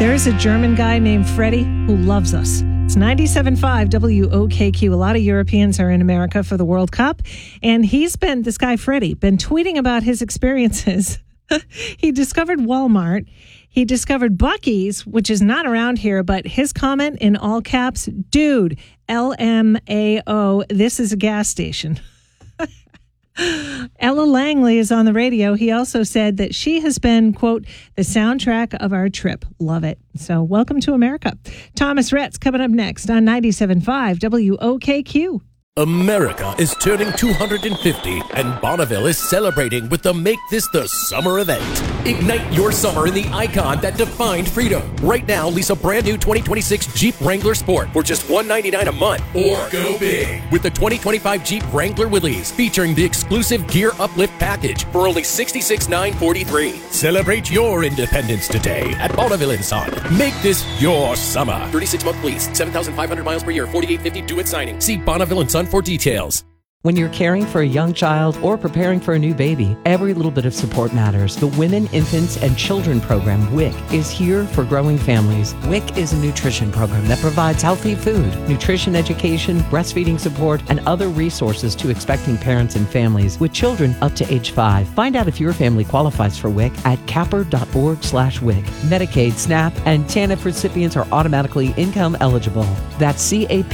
There is a German guy named Freddie who loves us. It's 97.5 WOKQ. A lot of Europeans are in America for the World Cup. And this guy Freddie, been tweeting about his experiences. He discovered Walmart. He discovered Buc-ee's, which is not around here, but his comment in all caps, dude, LMAO, this is a gas station. Ella Langley is on the radio. He also said that she has been, quote, the soundtrack of our trip. Love it. So welcome to America. Thomas Rhett's coming up next on 97.5 WOKQ. America is turning 250, and Bonneville is celebrating with the Make This the Summer event. Ignite your summer in the icon that defined freedom. Right now, lease a brand new 2026 Jeep Wrangler Sport for just $199 a month. Or go big with the 2025 Jeep Wrangler Willys, featuring the exclusive Gear Uplift package for only $66,943. Celebrate your independence today at Bonneville & Son. Make this your summer. 36-month lease, 7,500 miles per year, $48.50 due at signing. See Bonneville & Son for details. When you're caring for a young child or preparing for a new baby, every little bit of support matters. The Women, Infants, and Children program, WIC, is here for growing families. WIC is a nutrition program that provides healthy food, nutrition education, breastfeeding support, and other resources to expecting parents and families with children up to age 5. Find out if your family qualifies for WIC at capper.org/WIC. Medicaid, SNAP, and TANF recipients are automatically income eligible. That's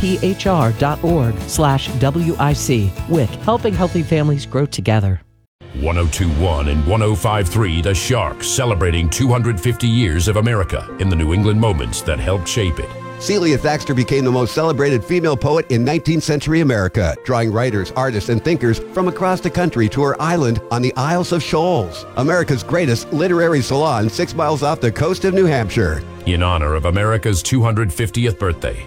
caphr.org/WIC. WIC, helping healthy families grow together. 102.1 and 105.3 The Shark, celebrating 250 years of America in the New England moments that helped shape it. Celia Thaxter became the most celebrated female poet in 19th century America, drawing writers, artists, and thinkers from across the country to her island on the Isles of Shoals, America's greatest literary salon 6 miles off the coast of New Hampshire. In honor of America's 250th birthday,